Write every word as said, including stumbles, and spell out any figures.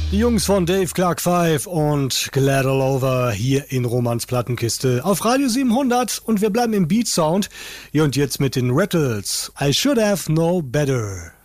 Die Jungs von Dave Clark Five und Glad All Over hier in Romans Plattenkiste auf Radio siebenhundert und wir bleiben im Beat Sound. Hier und jetzt mit den Rattles. I Should Have Known Better.